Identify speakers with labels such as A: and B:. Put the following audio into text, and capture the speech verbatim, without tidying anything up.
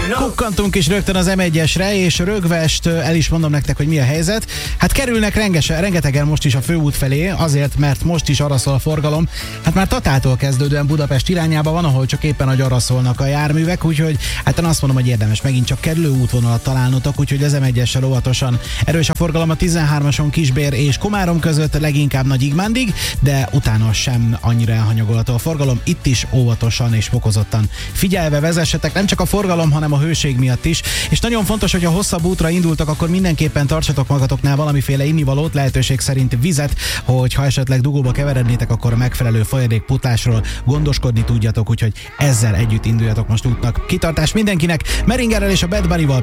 A: Kukkantunk is rögtön az em egyesre, és Rögvest el is mondom nektek, hogy mi a helyzet. Hát kerülnek rengese, rengetegen most is a főút felé, azért, mert most is araszol a forgalom. Hát már Tatától kezdődően Budapest irányába van, ahol csak éppen nagy araszolnak a járművek, úgyhogy hát én azt mondom, hogy érdemes megint csak kerülő útvonalat találnotok, úgyhogy az em egyessel óvatosan. Erős a forgalom a tizenhármason Kisbér és Komárom között, leginkább Nagy Igmándig, de utána sem annyira elhanyagolható a forgalom. Itt is óvatosan és fokozottan figyelve vezessetek, nem csak a forgalom, hanem a hőség miatt is. És nagyon fontos, hogy ha hosszabb útra indultak, akkor mindenképpen tartsatok magatoknál valamiféle innivalót, lehetőség szerint vizet, hogy ha esetleg dugóba keverednétek, akkor a megfelelő folyadékputlásról gondoskodni tudjatok, úgyhogy ezzel együtt induljatok most útnak. Kitartás mindenkinek, Meringerrel és a Bad Bunnyval